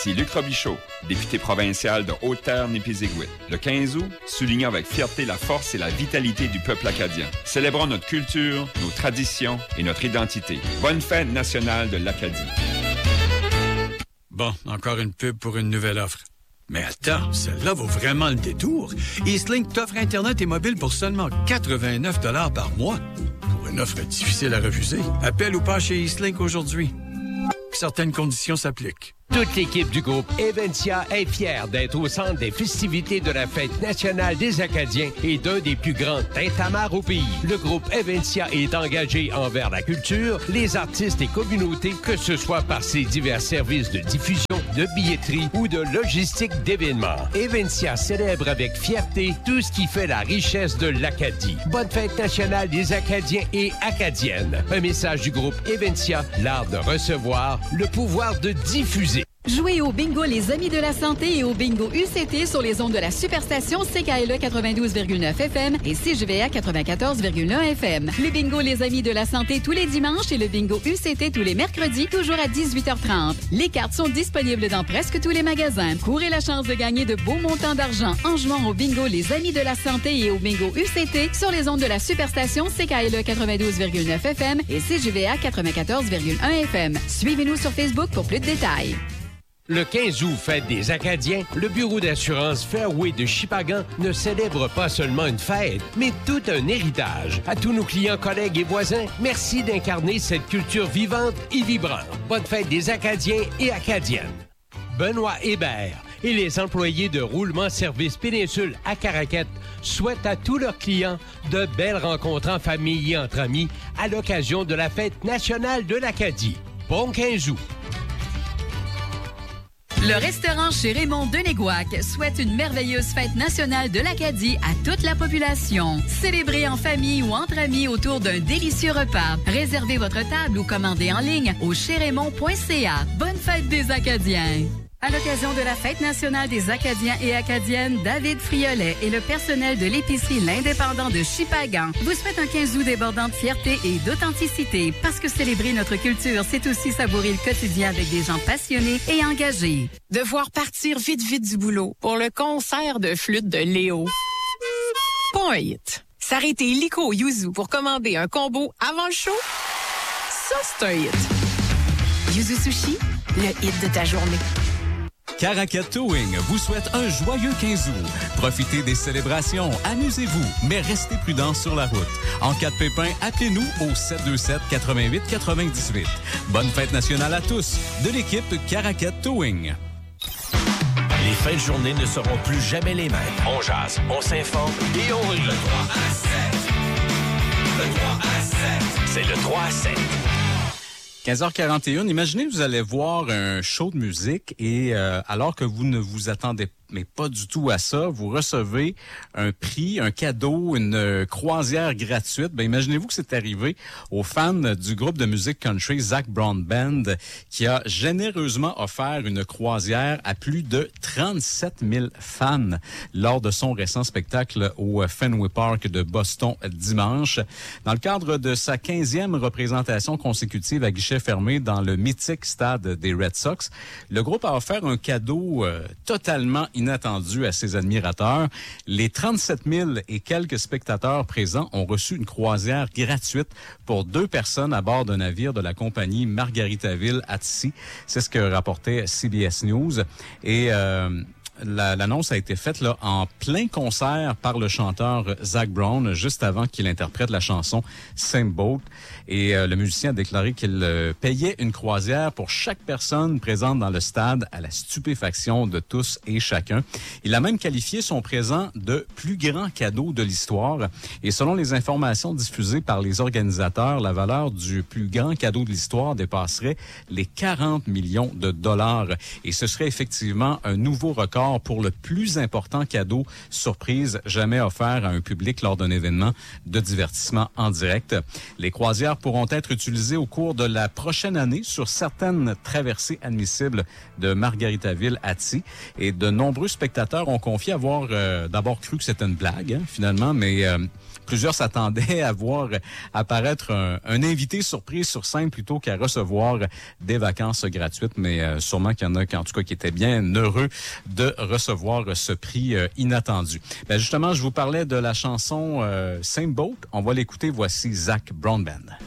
Ici Luc Robichaud, député provincial de Haute-Terre-Népisiguit. Le 15 août, soulignons avec fierté la force et la vitalité du peuple acadien. Célébrons notre culture, nos traditions et notre identité. Bonne fête nationale de l'Acadie. Bon, encore une pub pour une nouvelle offre. Mais attends, celle-là vaut vraiment le détour. Eastlink t'offre Internet et mobile pour seulement 89 $ par mois. Pour une offre difficile à refuser, appelle ou pas chez Eastlink aujourd'hui. Certaines conditions s'appliquent. Toute l'équipe du groupe Eventia est fière d'être au centre des festivités de la Fête nationale des Acadiens et d'un des plus grands tintamarres au pays. Le groupe Eventia est engagé envers la culture, les artistes et communautés, que ce soit par ses divers services de diffusion, de billetterie ou de logistique d'événements. Eventia célèbre avec fierté tout ce qui fait la richesse de l'Acadie. Bonne Fête nationale des Acadiens et Acadiennes. Un message du groupe Eventia, l'art de recevoir, le pouvoir de diffuser. Jouez au bingo Les Amis de la Santé et au bingo UCT sur les ondes de la Superstation CKLE 92,9 FM et CJVA 94,1 FM. Le bingo Les Amis de la Santé tous les dimanches et le bingo UCT tous les mercredis, toujours à 18h30. Les cartes sont disponibles dans presque tous les magasins. Courez la chance de gagner de beaux montants d'argent en jouant au bingo Les Amis de la Santé et au bingo UCT sur les ondes de la Superstation CKLE 92,9 FM et CJVA 94,1 FM. Suivez-nous sur Facebook pour plus de détails. Le 15 août, fête des Acadiens, le bureau d'assurance Fairway de Shippagan ne célèbre pas seulement une fête, mais tout un héritage. À tous nos clients, collègues et voisins, merci d'incarner cette culture vivante et vibrante. Bonne fête des Acadiens et Acadiennes. Benoît Hébert et les employés de Roulement Service Péninsule à Caraquette souhaitent à tous leurs clients de belles rencontres en famille et entre amis à l'occasion de la fête nationale de l'Acadie. Bon 15 août. Le restaurant chez Raymond Denéguac souhaite une merveilleuse fête nationale de l'Acadie à toute la population. Célébrez en famille ou entre amis autour d'un délicieux repas. Réservez votre table ou commandez en ligne au chestraymond.ca. Bonne fête des Acadiens! À l'occasion de la Fête nationale des Acadiens et Acadiennes, David Friolet et le personnel de l'épicerie L'Indépendant de Shippagan vous souhaitent un 15 août débordant de fierté et d'authenticité. Parce que célébrer notre culture, c'est aussi savourer le quotidien avec des gens passionnés et engagés. Devoir partir vite du boulot pour le concert de flûte de Léo. Pas un hit. S'arrêter illico au Yuzu pour commander un combo avant le show. Ça, c'est un hit. Yuzu Sushi, le hit de ta journée. Caraquette Towing vous souhaite un joyeux 15 août. Profitez des célébrations, amusez-vous, mais restez prudents sur la route. En cas de pépin, appelez-nous au 727-88-98. Bonne fête nationale à tous de l'équipe Caraquette Towing. Les fins de journée ne seront plus jamais les mêmes. On jase, on s'informe et on rit. Le 3 à 7. Le 3 à 7. C'est le 3 à 7. 15h41, imaginez que vous allez voir un show de musique et alors que vous ne vous attendez pas du tout à ça, vous recevez un prix, un cadeau, une croisière gratuite. Ben, imaginez-vous que c'est arrivé aux fans du groupe de musique country Zac Brown Band qui a généreusement offert une croisière à plus de 37 000 fans lors de son récent spectacle au Fenway Park de Boston dimanche. Dans le cadre de sa 15e représentation consécutive à guichet fermé dans le mythique stade des Red Sox, le groupe a offert un cadeau totalement inattendu à ses admirateurs. Les 37 000 et quelques spectateurs présents ont reçu une croisière gratuite pour 2 personnes à bord d'un navire de la compagnie Margaritaville at Sea. C'est ce que rapportait CBS News. Et l'annonce a été faite là en plein concert par le chanteur Zac Brown, juste avant qu'il interprète la chanson Same Boat. Et le musicien a déclaré qu'il payait une croisière pour chaque personne présente dans le stade à la stupéfaction de tous et chacun. Il a même qualifié son présent de plus grand cadeau de l'histoire. Et selon les informations diffusées par les organisateurs, la valeur du plus grand cadeau de l'histoire dépasserait les 40 millions de dollars. Et ce serait effectivement un nouveau record $100 pour le plus important cadeau surprise jamais offert à un public lors d'un événement de divertissement en direct. Les croisières pourront être utilisées au cours de la prochaine année sur certaines traversées admissibles de Margaritaville à Thy. Et de nombreux spectateurs ont confié avoir d'abord cru que c'était une blague, finalement, mais plusieurs s'attendaient à voir apparaître un invité surprise sur scène plutôt qu'à recevoir des vacances gratuites. Mais sûrement qu'il y en a en tout cas qui étaient bien heureux de recevoir ce prix inattendu. Ben justement, je vous parlais de la chanson Same Boat. On va l'écouter. Voici Zac Brown Band.